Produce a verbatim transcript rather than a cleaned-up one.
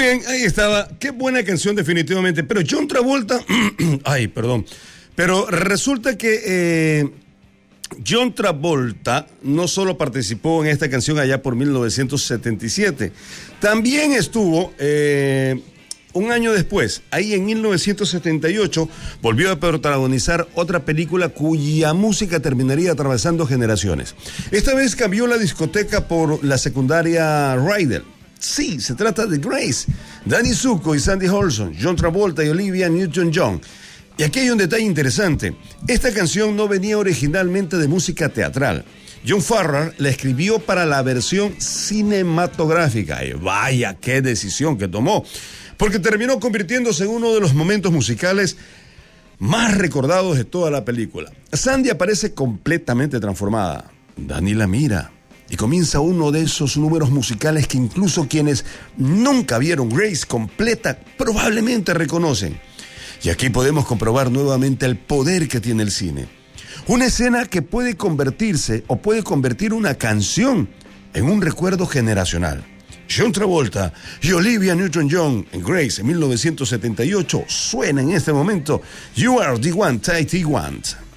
Muy bien, ahí estaba. Qué buena canción definitivamente. Pero John Travolta, ay, perdón. Pero resulta que eh, John Travolta no solo participó en esta canción allá por mil novecientos setenta y siete, también estuvo eh, un año después, ahí en mil novecientos setenta y ocho, volvió a protagonizar otra película cuya música terminaría atravesando generaciones. Esta vez cambió la discoteca por la secundaria Rydell. Sí, se trata de Grace. Danny Zuko y Sandy Holson, John Travolta y Olivia Newton-John. Y aquí hay un detalle interesante. Esta canción no venía originalmente de música teatral. John Farrar la escribió para la versión cinematográfica. Y vaya, qué decisión que tomó. Porque terminó convirtiéndose en uno de los momentos musicales más recordados de toda la película. Sandy aparece completamente transformada. Danny la mira. Y comienza uno de esos números musicales que incluso quienes nunca vieron Grace completa probablemente reconocen. Y aquí podemos comprobar nuevamente el poder que tiene el cine. Una escena que puede convertirse o puede convertir una canción en un recuerdo generacional. John Travolta y Olivia Newton-John en Grace en mil novecientos setenta y ocho suena en este momento You Are the One, Tight One.